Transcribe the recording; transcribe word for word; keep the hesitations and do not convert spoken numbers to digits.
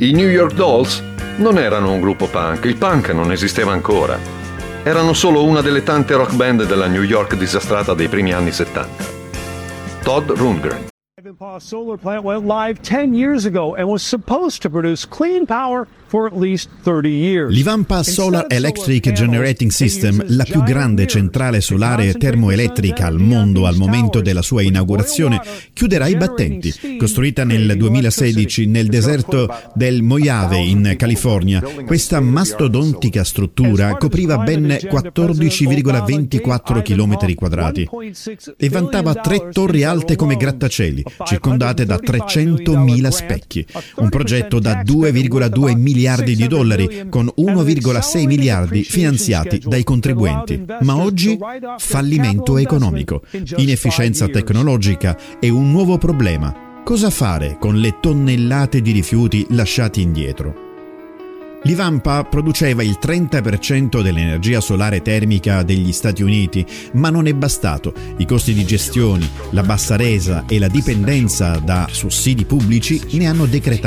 I New York Dolls non erano un gruppo punk, il punk non esisteva ancora. Erano solo una delle tante rock band della New York disastrata dei primi anni settanta. Todd Rundgren. Ivanpah solar plant went live ten years ago and was supposed to produce clean power for at least thirty years. L'Ivanpah Solar Electric Generating System, la più grande centrale solare termoelettrica al mondo al momento della sua inaugurazione, chiuderà i battenti. Costruita nel duemilasedici nel deserto del Mojave in California, questa mastodontica struttura copriva ben quattordici virgola ventiquattro chilometri quadrati e vantava tre torri alte come grattacieli, circondate da trecentomila specchi. Un progetto da due virgola due miliardi di dollari, con uno virgola sei miliardi finanziati dai contribuenti. Ma oggi fallimento economico, inefficienza tecnologica e un nuovo problema. Cosa fare con le tonnellate di rifiuti lasciati indietro? L'Ivanpah produceva il trenta per cento dell'energia solare termica degli Stati Uniti, ma non è bastato. I costi di gestione, la bassa resa e la dipendenza da sussidi pubblici ne hanno decretato